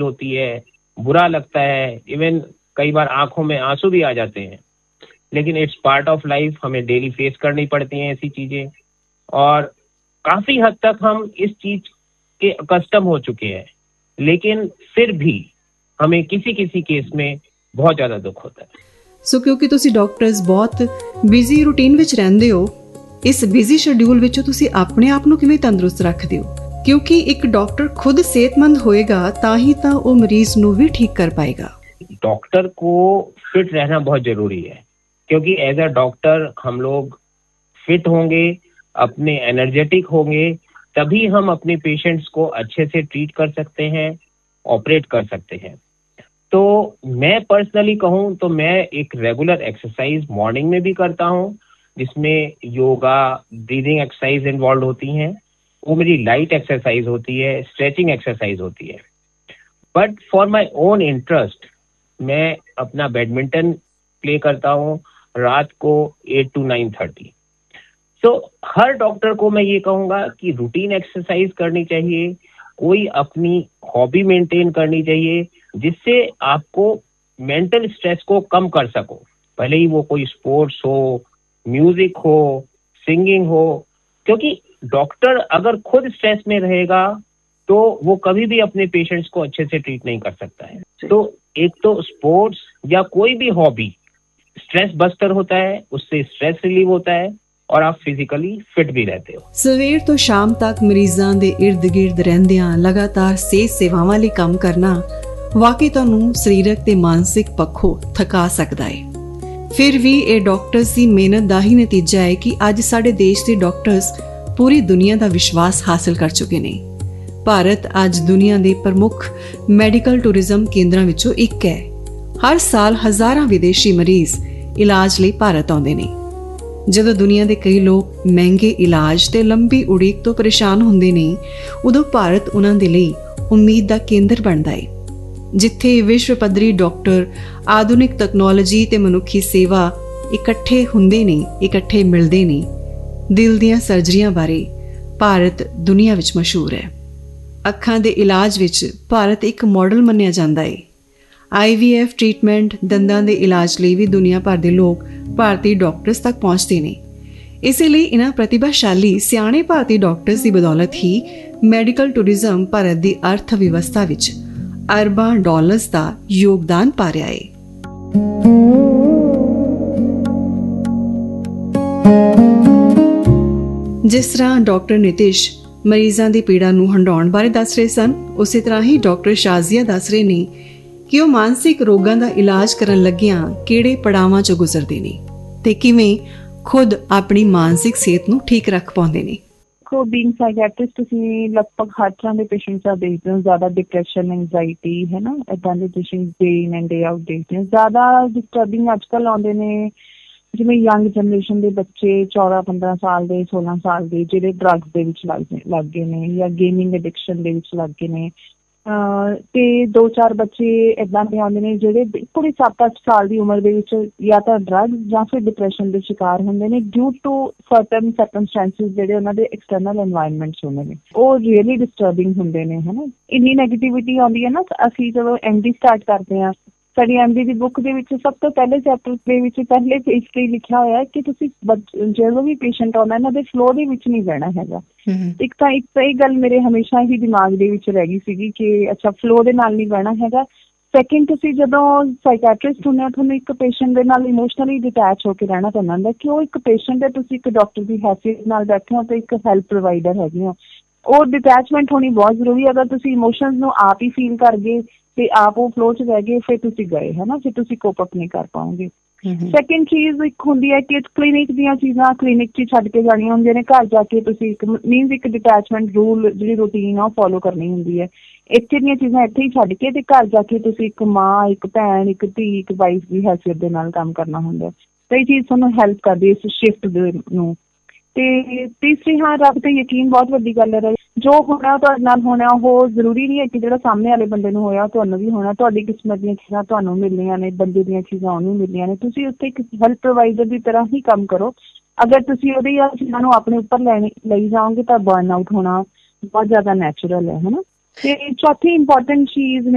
होती है, बुरा लगता है, इवन कई बार आंखों में आंसू भी आ जाते हैं, लेकिन इट्स पार्ट ऑफ लाइफ, हमें डेली फेस करनी पड़ती हैं ऐसी चीजें। और काफी हद तक हम इस चीज के कस्टम हो चुके हैं, लेकिन फिर भी हमें किसी किसी केस में बहुत ज्यादा दुख होता है। सो क्योंकि ਤੁਸੀਂ ਡਾਕਟਰਸ ਬਹੁਤ ਬਿਜ਼ੀ ਰੂਟੀਨ ਵਿੱਚ ਰਹਿੰਦੇ ਹੋ, ਇਸ ਬਿਜ਼ੀ ਸ਼ੈਡਿਊਲ ਵਿੱਚ ਤੁਸੀਂ ਆਪਣੇ ਆਪ ਨੂੰ ਕਿਵੇਂ ਤੰਦਰੁਸਤ ਰੱਖਦੇ ਹੋ? ਕਿਉਂਕਿ ਇੱਕ ਡਾਕਟਰ ਖੁਦ ਸਿਹਤਮੰਦ ਹੋਏਗਾ ਤਾਂ ਹੀ ਤਾਂ ਉਹ ਮਰੀਜ਼ ਨੂੰ ਵੀ ਠੀਕ ਕਰ ਪਾਏਗਾ। डॉक्टर को फिट रहना बहुत जरूरी है, क्योंकि एज अ डॉक्टर हम लोग फिट होंगे, अपने एनर्जेटिक होंगे, तभी हम अपने पेशेंट्स को अच्छे से ट्रीट कर सकते हैं, ऑपरेट कर सकते हैं। तो मैं पर्सनली कहूँ तो मैं एक रेगुलर एक्सरसाइज मॉर्निंग में भी करता हूँ, जिसमें योगा, ब्रीदिंग एक्सरसाइज इन्वॉल्व होती हैं। वो मेरी लाइट एक्सरसाइज होती है, स्ट्रेचिंग एक्सरसाइज होती है। But for my own interest मैं अपना बैडमिंटन प्ले करता हूँ रात को 8 to 9:30। सो हर डॉक्टर को मैं ये कहूँगा कि रूटीन एक्सरसाइज करनी चाहिए, कोई अपनी हॉबी मेंटेन करनी चाहिए, जिससे आपको मेंटल स्ट्रेस को कम कर सको, भले ही वो कोई स्पोर्ट्स हो, म्यूजिक हो, सिंगिंग हो। क्योंकि डॉक्टर अगर खुद स्ट्रेस में रहेगा तो वो कभी भी अपने पेशेंट्स को अच्छे से ट्रीट नहीं कर सकता है। तो एक तो स्पोर्ट्स या कोई भी हॉबी स्ट्रेस बस्टर होता है, उससे स्ट्रेस रिलीव होता है और आप फिजिकली फिट भी रहते हो। ਸਵੇਰ ਤੋਂ ਸ਼ਾਮ ਤੱਕ ਮਰੀਜ਼ਾਂ ਦੇ ਇਰਦ-ਗਿਰਦ ਰਹਿੰਦਿਆਂ ਲਗਾਤਾਰ ਸਿਹਤ ਸੇਵਾਵਾਂ ਲਈ ਕੰਮ ਕਰਨਾ ਵਾਕਈ ਤੁਹਾਨੂੰ ਸਰੀਰਕ ਤੇ ਮਾਨਸਿਕ ਪੱਖੋਂ ਥਕਾ ਸਕਦਾ ਹੈ। ਫਿਰ ਵੀ ਇਹ ਡਾਕਟਰਸ ਦੀ ਮਿਹਨਤ ਦਾ ਹੀ ਨਤੀਜਾ ਹੈ ਕਿ ਅੱਜ ਸਾਡੇ ਦੇਸ਼ ਦੇ ਡਾਕਟਰਸ ਪੂਰੀ ਦੁਨੀਆ ਦਾ ਵਿਸ਼ਵਾਸ ਹਾਸਲ ਕਰ ਚੁੱਕੇ ਨੇ। ਭਾਰਤ ਅੱਜ ਦੁਨੀਆ ਦੇ ਪ੍ਰਮੁੱਖ ਮੈਡੀਕਲ ਟੂਰਿਜ਼ਮ ਕੇਂਦਰਾਂ ਵਿੱਚੋਂ ਇੱਕ ਹੈ। ਹਰ ਸਾਲ ਹਜ਼ਾਰਾਂ ਵਿਦੇਸ਼ੀ ਮਰੀਜ਼ ਇਲਾਜ ਲਈ ਭਾਰਤ ਆਉਂਦੇ ਨੇ। ਜਦੋਂ ਦੁਨੀਆ ਦੇ ਕਈ ਲੋਕ ਮਹਿੰਗੇ ਇਲਾਜ ਤੇ ਲੰਬੀ ਉਡੀਕ ਤੋਂ ਪਰੇਸ਼ਾਨ ਹੁੰਦੇ ਨੇ, ਉਦੋਂ ਭਾਰਤ ਉਹਨਾਂ ਦੇ ਲਈ ਉਮੀਦ ਦਾ ਕੇਂਦਰ ਬਣਦਾ ਹੈ, ਜਿੱਥੇ ਵਿਸ਼ਵ ਪੱਧਰੀ ਡਾਕਟਰ ਆਧੁਨਿਕ ਤਕਨੋਲੋਜੀ ਤੇ ਮਨੁੱਖੀ ਸੇਵਾ ਇਕੱਠੇ ਹੁੰਦੇ ਨੇ, ਇਕੱਠੇ ਮਿਲਦੇ ਨੇ। ਦਿਲ ਦੀਆਂ ਸਰਜਰੀਆਂ ਬਾਰੇ ਭਾਰਤ ਦੁਨੀਆ ਵਿੱਚ ਮਸ਼ਹੂਰ ਹੈ। ਅੱਖਾਂ ਦੇ ਇਲਾਜ ਵਿੱਚ ਭਾਰਤ ਇੱਕ ਮਾਡਲ ਮੰਨਿਆ ਜਾਂਦਾ ਹੈ। IVF ਟ੍ਰੀਟਮੈਂਟ, ਦੰਦਾਂ ਦੇ ਇਲਾਜ ਲਈ ਵੀ ਦੁਨੀਆ ਭਰ ਦੇ ਲੋਕ ਭਾਰਤੀ ਡਾਕਟਰਸ ਤੱਕ ਪਹੁੰਚਦੇ ਨੇ। ਇਸੇ ਲਈ ਇਹਨਾਂ ਪ੍ਰਤਿਭਾਸ਼ਾਲੀ ਸਿਆਣੇ ਭਾਰਤੀ ਡਾਕਟਰਸ ਦੀ ਬਦੌਲਤ ਹੀ ਮੈਡੀਕਲ ਟੂਰਿਜ਼ਮ ਭਾਰਤ ਦੀ ਅਰਥ ਵਿਵਸਥਾ ਵਿੱਚ ਅਰਬਾਂ ਡਾਲਰਸ ਦਾ ਯੋਗਦਾਨ ਪਾ ਰਿਹਾ ਹੈ। ਜਿਸ ਤਰ੍ਹਾਂ ਡਾਕਟਰ ਨਿਤਿਸ਼ ਮਰੀਜ਼ਾਂ ਦੀ ਪੀੜਾ ਨੂੰ ਹੰਡਾਉਣ ਬਾਰੇ ਦੱਸ ਰਹੇ ਸਨ, ਉਸੇ ਤਰ੍ਹਾਂ ਹੀ ਡਾਕਟਰ ਸ਼ਾਜ਼ੀਆ ਦੱਸ ਰਹੇ ਨੇ ਕਿ ਉਹ ਮਾਨਸਿਕ ਰੋਗਾਂ ਦਾ ਇਲਾਜ ਕਰਨ ਲੱਗਿਆਂ ਕਿਹੜੇ ਪੜਾਵਾਂ 'ਚੋਂ ਗੁਜ਼ਰਦੇ ਨੇ ਤੇ ਕਿਵੇਂ ਖੁਦ ਆਪਣੀ ਮਾਨਸਿਕ ਸਿਹਤ ਨੂੰ ਠੀਕ ਰੱਖ ਪਾਉਂਦੇ ਨੇ। ਕੋ ਬੀਇੰਗ ਸਾਈਕੈਟ੍ਰਿਸਟ ਤੁਸੀਂ ਲਗਭਗ ਹਰ ਤਰ੍ਹਾਂ ਦੇ ਪੇਸ਼ੈਂਟਸ ਆ ਦੇਖਦੇ ਹੋ। ਜ਼ਿਆਦਾ ਡਿਪਰੈਸ਼ਨ, ਐਂਗਜ਼ਾਇਟੀ, ਹੈ ਨਾ, ਇੱਦਾਂ ਦੇ patient day in and day out ਦੇਖਦੇ ਹੋ। ਜ਼ਿਆਦਾ ਡਿਸਟਰਬਿੰਗ ਅੱਜ ਕੱਲ੍ਹ ਆਉਂਦੇ ਨੇ, ਜਿਵੇਂ ਯੰਗ ਜਨਰੇਸ਼ਨ ਦੇ ਬੱਚੇ 14-15 ਸਾਲ ਦੇ, 16 ਸਾਲ ਦੇ, ਜਿਹੜੇ ਡਰੱਗਸ ਦੇ ਵਿੱਚ ਲੱਗ ਗਏ ਨੇ ਜਾਂ ਗੇਮਿੰਗ ਐਡਿਕਸ਼ਨ ਦੇ ਵਿੱਚ ਲੱਗ ਗਏ ਨੇ। ਤੇ 2-4 ਬੱਚੇ ਏਦਾਂ ਦੇ ਆਉਂਦੇ ਨੇ ਜਿਹੜੇ ਬਿਲਕੁਲ ਹੀ 7-8 ਸਾਲ ਦੀ ਉਮਰ ਦੇ ਵਿੱਚ ਜਾਂ ਤਾਂ ਡਰੱਗ ਜਾਂ ਫਿਰ ਡਿਪਰੈਸ਼ਨ ਦੇ ਸ਼ਿਕਾਰ ਹੁੰਦੇ ਨੇ ਡਿਊ ਟੂ ਸਰਟਨ ਸਰਕਮਸਟੈਂਸਿਸ ਜਿਹੜੇ ਉਹਨਾਂ ਦੇ ਐਕਸਟਰਨਲ ਐਨਵਾਇਰਨਮੈਂਟਸ ਹੁੰਦੇ ਨੇ। ਉਹ ਰੀਅਲੀ ਡਿਸਟਰਬਿੰਗ ਹੁੰਦੇ ਨੇ, ਹੈ ਨਾ। ਇੰਨੀ ਨੈਗੇਟਿਵਿਟੀ ਆਉਂਦੀ ਹੈ ਨਾ। ਅਸੀਂ ਜਦੋਂ MD ਸਟਾਰਟ ਕਰਦੇ ਹਾਂ, ਸਾਡੀ MD ਦੀ ਬੁੱਕ ਦੇ ਵਿੱਚ ਸਭ ਤੋਂ ਪਹਿਲੇ ਚੈਪਟਰ ਦੇ ਵਿੱਚ ਪਹਿਲੇ ਪੇਜ ਤੇ ਲਿਖਿਆ ਹੋਇਆ ਕਿ ਤੁਸੀਂ ਜਦੋਂ ਵੀ ਪੇਸ਼ੈਂਟ ਆਉਂਦਾ ਇਹਨਾਂ ਦੇ ਫਲੋ ਦੇ ਵਿੱਚ ਨਹੀਂ ਬਹਿਣਾ ਹੈਗਾ। ਇੱਕ ਤਾਂ ਇਹ ਗੱਲ ਮੇਰੇ ਹਮੇਸ਼ਾ ਹੀ ਦਿਮਾਗ ਦੇ ਵਿੱਚ ਰਹਿ ਗਈ ਸੀਗੀ ਕਿ ਅੱਛਾ ਫਲੋ ਦੇ ਨਾਲ ਨਹੀਂ ਬਹਿਣਾ ਹੈਗਾ। ਸੈਕਿੰਡ, ਤੁਸੀਂ ਜਦੋਂ ਸਾਈਕੈਟ੍ਰਿਸਟ ਹੁੰਦੇ ਹੋ ਤੁਹਾਨੂੰ ਇੱਕ ਪੇਸ਼ੈਂਟ ਦੇ ਨਾਲ ਇਮੋਸ਼ਨਲੀ ਡਿਟੈਚ ਹੋ ਕੇ ਰਹਿਣਾ ਪੈਂਦਾ ਹੁੰਦਾ ਕਿ ਉਹ ਇੱਕ ਪੇਸ਼ੈਂਟ ਹੈ, ਤੁਸੀਂ ਇੱਕ ਡਾਕਟਰ ਦੀ ਹੈਸੀਅਤ ਨਾਲ ਬੈਠੇ ਹੋ ਤੇ ਇੱਕ ਹੈਲਪ ਪ੍ਰੋਵਾਈਡਰ ਹੈਗੇ ਹੋ। ਉਹ ਡਿਟੈਚਮੈਂਟ ਹੋਣੀ ਬਹੁਤ ਜ਼ਰੂਰੀ ਹੈ। ਅਗਰ ਤੁਸੀਂ ਇਮੋਸ਼ਨਸ ਨੂੰ ਆਪ ਹੀ ਫੀਲ ਕਰ ਗਏ ਤੇ ਆਪ ਉਹ ਫਲੋ 'ਚ ਰਹਿ ਗਏ, ਫਿਰ ਤੁਸੀਂ ਗਏ, ਹੈ ਨਾ, ਫਿਰ ਤੁਸੀਂ ਕੋਪ ਅਪ ਨਹੀਂ ਕਰ ਪਾਓਗੇ। ਸੈਕਿੰਡ ਚੀਜ਼ ਇੱਕ ਹੁੰਦੀ ਹੈ ਕਿ ਕਲੀਨਿਕ ਦੀਆਂ ਚੀਜ਼ਾਂ ਕਲੀਨਿਕ 'ਚ ਛੱਡ ਕੇ ਜਾਣੀਆਂ ਹੁੰਦੀਆਂ ਨੇ। ਘਰ ਜਾ ਕੇ ਤੁਸੀਂ ਇੱਕ ਡਿਟੈਚਮੈਂਟ ਰੂਲ, ਜਿਹੜੀ ਰੂਟੀਨ ਆ ਉਹ ਫੋਲੋ ਕਰਨੀ ਹੁੰਦੀ ਹੈ। ਇੱਥੇ ਦੀਆਂ ਚੀਜ਼ਾਂ ਇੱਥੇ ਹੀ ਛੱਡ ਕੇ ਤੇ ਘਰ ਜਾ ਕੇ ਤੁਸੀਂ ਇੱਕ ਮਾਂ, ਇੱਕ ਭੈਣ, ਇੱਕ ਧੀ, ਇੱਕ ਵਾਈਫ ਦੀ ਹੈਸੀਅਤ ਦੇ ਨਾਲ ਕੰਮ ਕਰਨਾ ਹੁੰਦਾ। ਤਾਂ ਇਹ ਚੀਜ਼ ਤੁਹਾਨੂੰ ਹੈਲਪ ਕਰਦੀ ਹੈ ਇਸ ਸ਼ਿਫਟ ਦੇ ਨੂੰ। ਤੇ ਤੀਸਰੀ, ਹਾਂ, ਰੱਬ ਤੇ ਯਕੀਨ ਬਹੁਤ ਵੱਡੀ ਗੱਲ ਹੈ। ਜੋ ਹੋਣਾ ਤੁਹਾਡੇ ਨਾਲ ਹੋਣਾ, ਉਹ ਜ਼ਰੂਰੀ ਨਹੀਂ ਹੈ ਕਿ ਜਿਹੜਾ ਸਾਹਮਣੇ ਵਾਲੇ ਬੰਦੇ ਨੂੰ ਹੋਇਆ ਤੁਹਾਨੂੰ ਵੀ ਹੋਣਾ। ਤੁਹਾਡੀ ਕਿਸਮਤ ਦੀਆਂ ਚੀਜ਼ਾਂ ਤੁਹਾਨੂੰ ਮਿਲਣੀਆਂ ਨੇ, ਬੰਦੇ ਦੀਆਂ ਚੀਜ਼ਾਂ ਉਹਨੂੰ ਮਿਲਣੀਆਂ ਨੇ। ਤੁਸੀਂ ਉੱਥੇ ਇੱਕ ਹੈਲਪ ਪ੍ਰੋਵਾਈਡਰ ਦੀ ਤਰ੍ਹਾਂ ਹੀ ਕੰਮ ਕਰੋ। ਅਗਰ ਤੁਸੀਂ ਉਹਦੀ ਚੀਜ਼ਾਂ ਨੂੰ ਆਪਣੇ ਉੱਪਰ ਲਈ ਜਾਓਗੇ ਤਾਂ ਬਰਨ ਆਊਟ ਹੋਣਾ ਬਹੁਤ ਜ਼ਿਆਦਾ ਨੈਚੁਰਲ ਹੈ, ਹੈ ਨਾ। ਤੇ ਚੌਥੀ ਇੰਪੋਰਟੈਂਟ ਚੀਜ਼